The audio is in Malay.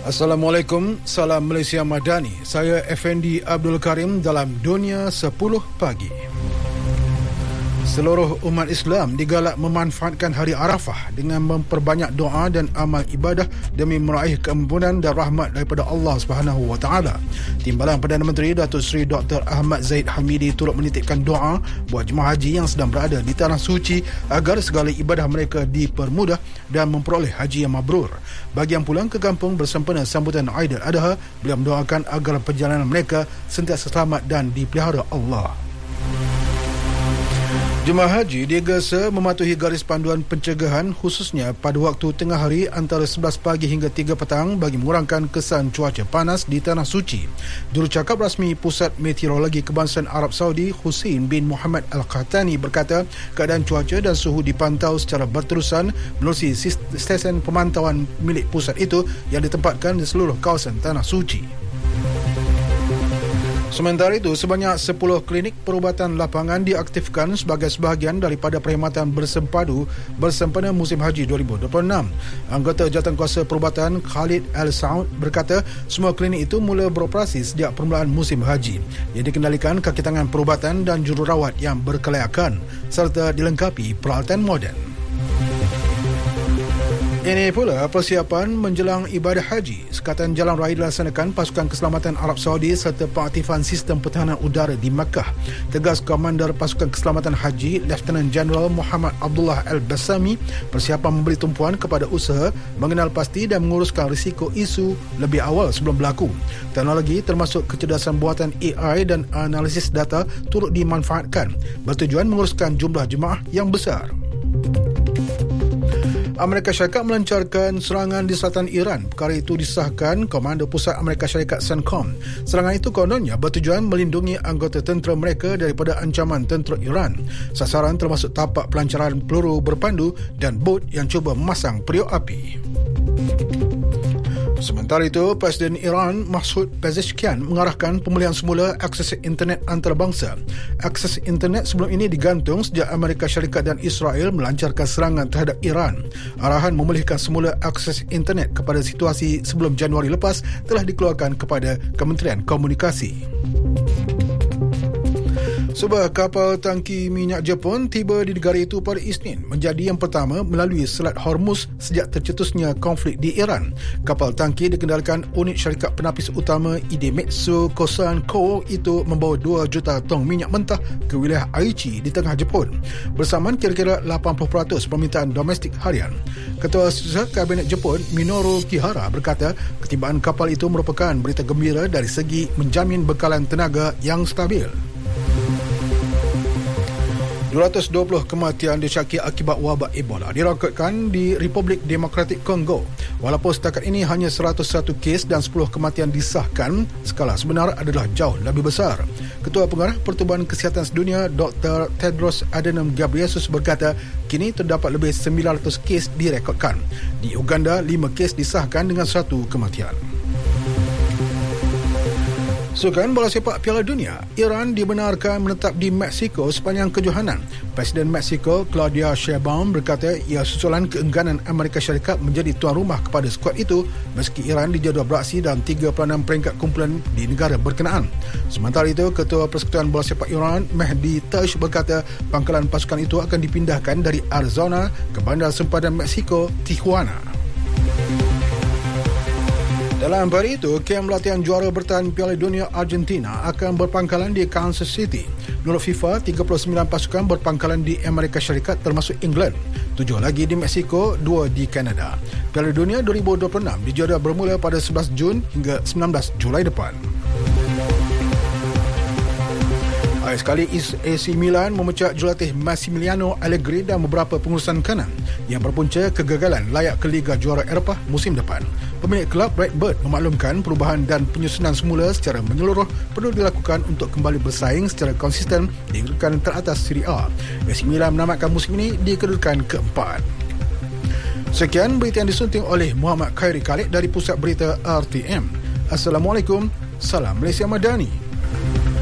Assalamualaikum, salam Malaysia Madani. Saya Effendi Abdul Karim dalam Dunia 10 Pagi. Seluruh umat Islam digalak memanfaatkan hari Arafah dengan memperbanyak doa dan amal ibadah demi meraih keampunan dan rahmat daripada Allah Subhanahu Wa Taala. Timbalan Perdana Menteri Datuk Seri Dr. Ahmad Zahid Hamidi turut menitipkan doa buat jemaah haji yang sedang berada di Tanah Suci agar segala ibadah mereka dipermudah dan memperoleh haji yang mabrur. Bagi yang pulang ke kampung bersempena sambutan Aidil-Adha, beliau mendoakan agar perjalanan mereka sentiasa selamat dan dipelihara Allah. Jemaah haji digesa mematuhi garis panduan pencegahan khususnya pada waktu tengah hari antara 11 pagi hingga 3 petang bagi mengurangkan kesan cuaca panas di Tanah Suci. Jurucakap rasmi Pusat Meteorologi Kebangsaan Arab Saudi Hussein bin Muhammad Al-Qahtani berkata keadaan cuaca dan suhu dipantau secara berterusan menerusi stesen pemantauan milik pusat itu yang ditempatkan di seluruh kawasan Tanah Suci. Sementara itu, sebanyak 10 klinik perubatan lapangan diaktifkan sebagai sebahagian daripada perkhidmatan bersempadu bersempena musim haji 2026. Anggota Jawatankuasa Perubatan Khalid Al-Saud berkata semua klinik itu mula beroperasi sejak permulaan musim haji yang dikendalikan kaki tangan perubatan dan jururawat yang berkelayakan serta dilengkapi peralatan moden. Ini pula persiapan menjelang ibadah haji. Sekatan jalan raya dilaksanakan Pasukan Keselamatan Arab Saudi serta pengaktifan sistem pertahanan udara di Makkah. Tegas Komander Pasukan Keselamatan Haji Lieutenant General Muhammad Abdullah Al-Bassami, persiapan memberi tumpuan kepada usaha mengenal pasti dan menguruskan risiko isu lebih awal sebelum berlaku. Teknologi termasuk kecerdasan buatan AI dan analisis data turut dimanfaatkan bertujuan menguruskan jumlah jemaah yang besar. Amerika Syarikat melancarkan serangan di selatan Iran. Perkara itu disahkan Komando Pusat Amerika Syarikat CENTCOM. Serangan itu kononnya bertujuan melindungi anggota tentera mereka daripada ancaman tentera Iran. Sasaran termasuk tapak pelancaran peluru berpandu dan bot yang cuba memasang periuk api. Sementara itu, Presiden Iran Masoud Pezeshkian mengarahkan pemulihan semula akses internet antarabangsa. Akses internet sebelum ini digantung sejak Amerika Syarikat dan Israel melancarkan serangan terhadap Iran. Arahan memulihkan semula akses internet kepada situasi sebelum Januari lepas telah dikeluarkan kepada Kementerian Komunikasi. Sebuah kapal tangki minyak Jepun tiba di negara itu pada Isnin, menjadi yang pertama melalui Selat Hormuz sejak tercetusnya konflik di Iran. Kapal tangki dikendalikan unit syarikat penapis utama Idemitsu Kosan Co. itu membawa 2 juta tong minyak mentah ke wilayah Aichi di tengah Jepun, bersamaan kira-kira 80% permintaan domestik harian. Ketua Setiausaha Kabinet Jepun Minoru Kihara berkata ketibaan kapal itu merupakan berita gembira dari segi menjamin bekalan tenaga yang stabil. 220 kematian disyaki akibat wabak Ebola direkodkan di Republik Demokratik Kongo. Walaupun setakat ini hanya 101 kes dan 10 kematian disahkan, skala sebenar adalah jauh lebih besar. Ketua Pengarah Pertubuhan Kesihatan Sedunia Dr. Tedros Adhanom Ghebreyesus berkata kini terdapat lebih 900 kes direkodkan. Di Uganda, 5 kes disahkan dengan 1 kematian. Sukan bola sepak Piala Dunia, Iran dibenarkan menetap di Mexico sepanjang kejohanan. Presiden Mexico Claudia Sheinbaum berkata ia susulan keengganan Amerika Syarikat menjadi tuan rumah kepada skuad itu meski Iran dijadual beraksi dalam 36 peringkat kumpulan di negara berkenaan. Sementara itu, Ketua Persekutuan Bola Sepak Iran Mehdi Taish berkata pangkalan pasukan itu akan dipindahkan dari Arizona ke bandar sempadan Mexico, Tijuana. Dalam hari itu, kem latihan juara bertahan Piala Dunia Argentina akan berpangkalan di Kansas City. Menurut FIFA, 39 pasukan berpangkalan di Amerika Syarikat termasuk England, 7 lagi di Mexico, 2 di Kanada. Piala Dunia 2026 dijadual bermula pada 11 Jun hingga 19 Julai depan. Sekali AC Milan memecat jurulatih Massimiliano Allegri dan beberapa pengurusan kanan yang berpunca kegagalan layak ke Liga Juara Eropah musim depan. Pemilik kelab Redbird memaklumkan perubahan dan penyusunan semula secara menyeluruh perlu dilakukan untuk kembali bersaing secara konsisten di kedudukan teratas Serie A. AC Milan menamatkan musim ini di kedudukan keempat. Sekian berita yang disunting oleh Muhammad Khairi Khalid dari Pusat Berita RTM. Assalamualaikum, salam Malaysia Madani.